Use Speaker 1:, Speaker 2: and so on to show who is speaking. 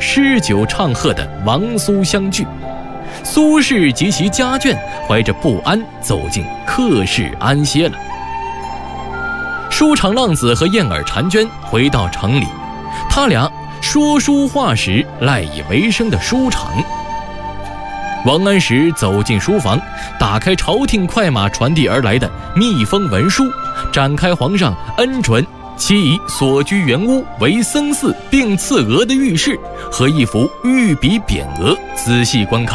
Speaker 1: 诗酒唱和的王苏相聚。苏轼及其家眷怀着不安走进客室安歇了。书场浪子和燕尔婵娟回到城里，他俩说书画石，赖以为生的书场。王安石走进书房，打开朝廷快马传递而来的密封文书，展开皇上恩准其以所居原屋为僧寺并赐额的御史和一幅御笔匾额，仔细观看。